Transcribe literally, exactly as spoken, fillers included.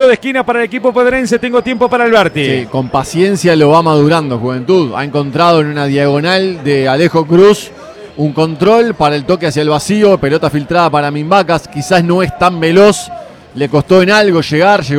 de esquina para el equipo pedrense. Tengo tiempo para Alberti. Sí, con paciencia lo va madurando Juventud. Ha encontrado en una diagonal de Alejo Cruz un control para el toque hacia el vacío. Pelota filtrada para Mimbacas. Quizás no es tan veloz. Le costó en algo llegar. Llegó